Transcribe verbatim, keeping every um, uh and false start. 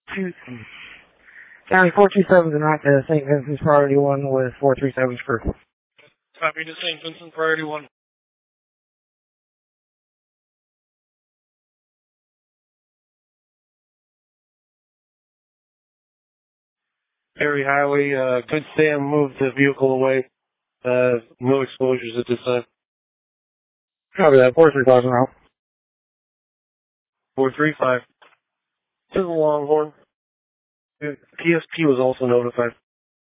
Two, County four two seven to knock to Saint Vincent's Priority one with four three seven's crew. Copy to Saint Vincent Priority one. Perry Highway, uh, good Sam, move the vehicle away. Uh, no exposures at this time. Copy that, four three five route. four three five. This is a Longhorn. P S P was also notified.